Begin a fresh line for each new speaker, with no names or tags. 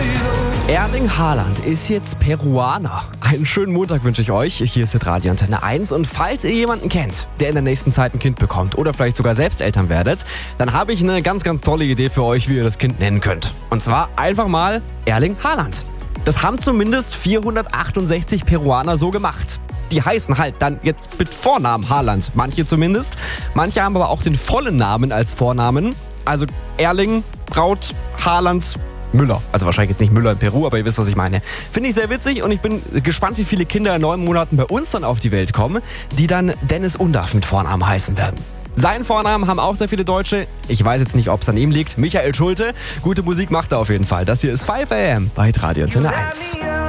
Erling Haaland ist jetzt Peruaner. Einen schönen Montag wünsche ich euch. Hier ist Radio Antenne 1. Und falls ihr jemanden kennt, der in der nächsten Zeit ein Kind bekommt oder vielleicht sogar selbst Eltern werdet, dann habe ich eine ganz, ganz tolle Idee für euch, wie ihr das Kind nennen könnt. Und zwar einfach mal Erling Haaland. Das haben zumindest 468 Peruaner so gemacht. Die heißen halt dann jetzt mit Vornamen Haaland. Manche zumindest. Manche haben aber auch den vollen Namen als Vornamen. Also Erling, Braut, Haaland, Müller. Also wahrscheinlich jetzt nicht Müller in Peru, aber ihr wisst, was ich meine. Finde ich sehr witzig und ich bin gespannt, wie viele Kinder in 9 Monaten bei uns dann auf die Welt kommen, die dann Dennis Undaff mit Vornamen heißen werden. Seinen Vornamen haben auch sehr viele Deutsche. Ich weiß jetzt nicht, ob es an ihm liegt. Michael Schulte. Gute Musik macht er auf jeden Fall. Das hier ist 5 AM bei Radio Antenne 1.